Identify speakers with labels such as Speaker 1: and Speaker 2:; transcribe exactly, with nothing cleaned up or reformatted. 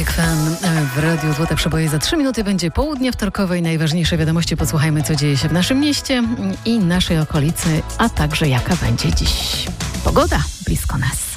Speaker 1: Ranek Fan w Radiu Złote Przeboje. Za trzy minuty będzie południe wtorkowe i najważniejsze wiadomości. Posłuchajmy, co dzieje się w naszym mieście i naszej okolicy, a także jaka będzie dziś pogoda blisko nas.